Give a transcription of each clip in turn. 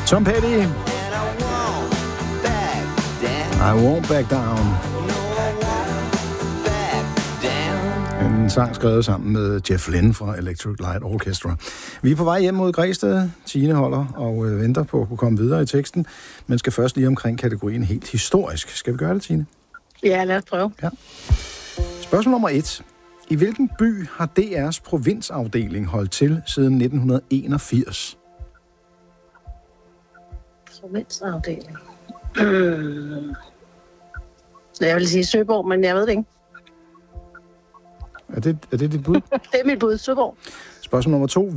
Tom Petty. I won't back down. En sang skrevet sammen med Jeff Lynne fra Electric Light Orchestra. Vi er på vej hjem mod Græsted. Tine holder og venter på at kunne komme videre i teksten, men skal først lige omkring kategorien helt historisk. Skal vi gøre det, Tine? Ja, lad os prøve. Ja. Spørgsmål nummer 1. I hvilken by har DR's provinsafdeling holdt til siden 1981? Provinsafdeling. Jeg vil sige Søborg, men jeg ved det ikke. Er det dit bud? Det er mit bud, Søborg. Spørgsmål nummer 2.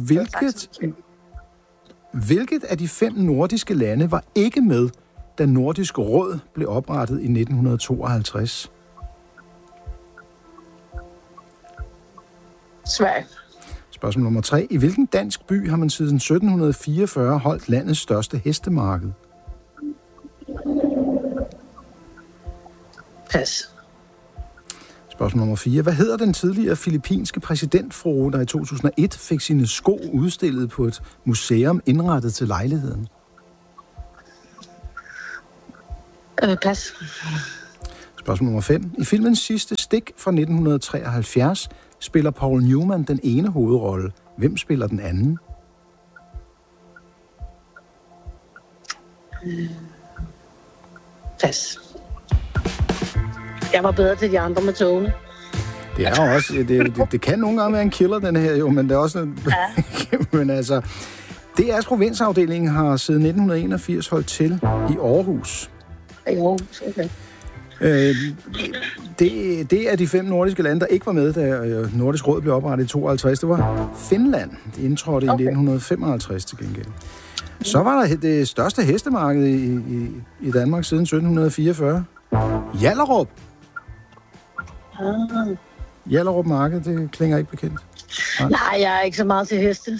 Hvilket af de 5 nordiske lande var ikke med, da Nordisk Råd blev oprettet i 1952? Sverige. Spørgsmål nummer 3. I hvilken dansk by har man siden 1744 holdt landets største hestemarked? Pas. Spørgsmål nummer 4. Hvad hedder den tidligere filippinske præsidentfrue, der i 2001 fik sine sko udstillet på et museum indrettet til lejligheden? Pas. Spørgsmål nummer 5. I filmens sidste stik fra 1973 spiller Paul Newman den ene hovedrolle. Hvem spiller den anden? Pas. Jeg var bedre til de andre med togene. Det er jo også, det kan nogle gange være en killer, den her jo, men det er også en... Ja. Men altså, DR's provinsafdeling har siden 1981 holdt til i Aarhus. I Aarhus, okay. Det er de 5 nordiske lande, der ikke var med, da Nordisk Råd blev oprettet i 52. Det var Finland. Det indtrådte i 1955 til gengæld. Så var der det største hestemarked i Danmark siden 1744. Hjallerup. Hjallerup Marked, det klinger ikke bekendt. Nej, jeg er ikke så meget til heste.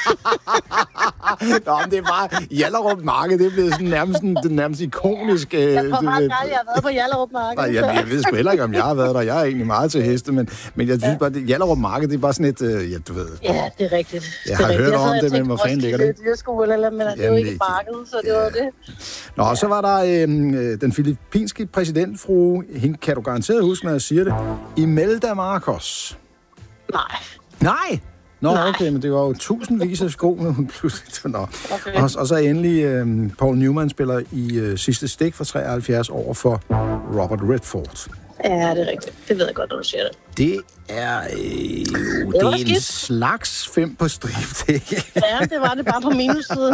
Nå, men det er bare... Hjallerup Marked, det er blevet sådan nærmest ikonisk... Jeg tror faktisk aldrig, jeg har været på Hjallerup Marked. Nej, jeg ved sgu heller ikke, om jeg har været der. Jeg er egentlig meget til heste, men jeg synes bare, at Hjallerup Marked, det er bare sådan et... ja, du ved... Ja, det er rigtigt. Jeg har hørt om det, men hvor fanden ligger det? Det er skole, men det er jo ikke markedet, så det var det. Nå, så var der den filippinske præsidentfrue. Hende kan du garanteret huske, når jeg siger det. Imelda Marcos. Nej! Nå, okay, men det var jo tusindvis af sko, men hun pludselig... Nå. Okay. Og så endelig Paul Newman spiller i sidste stik fra 73 over for Robert Redford. Ja, det er rigtigt. Det ved jeg godt, når du siger det. Det er det er en slags 5 på strip, ikke? Ja, det var det bare på minussiden.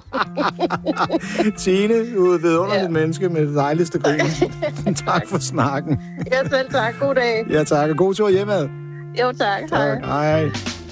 Tine, du er et vidunderligt menneske med det dejligste grin. Tak for snakken. Ja, selv tak. God dag. Ja, tak. Og god tur hjemad. Jo, tak. Hej.